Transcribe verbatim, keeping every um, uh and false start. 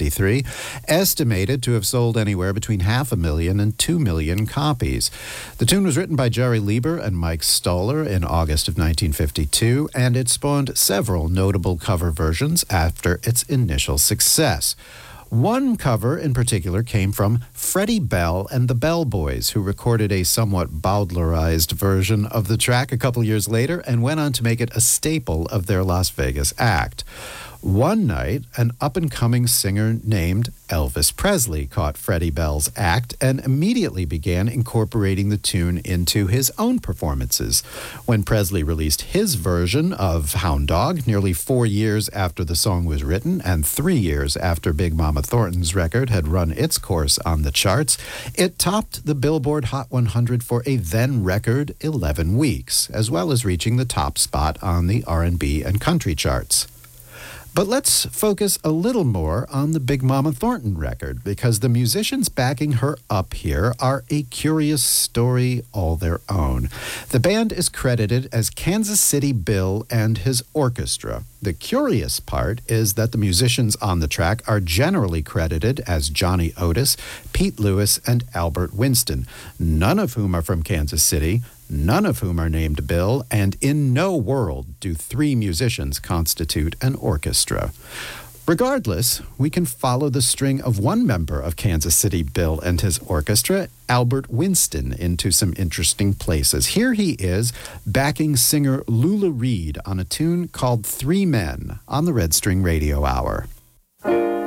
fifty-three, estimated to have sold anywhere between half a million and two million copies. The tune was written by Jerry Leiber and Mike Stoller in August of nineteen fifty-two, and it spawned several notable cover versions after its initial success. One cover in particular came from Freddie Bell and the Bell Boys, who recorded a somewhat bowdlerized version of the track a couple years later and went on to make it a staple of their Las Vegas act. One night, an up-and-coming singer named Elvis Presley caught Freddie Bell's act and immediately began incorporating the tune into his own performances. When Presley released his version of Hound Dog nearly four years after the song was written and three years after Big Mama Thornton's record had run its course on the charts, it topped the Billboard Hot one hundred for a then-record eleven weeks, as well as reaching the top spot on the R and B and country charts. But let's focus a little more on the Big Mama Thornton record, because the musicians backing her up here are a curious story all their own. The band is credited as Kansas City Bill and his orchestra. The curious part is that the musicians on the track are generally credited as Johnny Otis, Pete Lewis, and Albert Winston, none of whom are from Kansas City, none of whom are named Bill, and in no world do three musicians constitute an orchestra. Regardless, we can follow the string of one member of Kansas City Bill and his orchestra, Albert Winston, into some interesting places. Here he is backing singer Lula Reed on a tune called Three Men on the Red String Radio Hour.